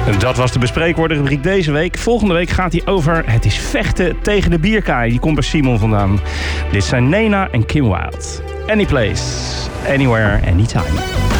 Dat was de bespreekwoordenrubriek deze week. Volgende week gaat hij over het is vechten tegen de bierkaai. Die komt bij Simon vandaan. Dit zijn Nena en Kim Wilde. Anyplace, anywhere, anytime.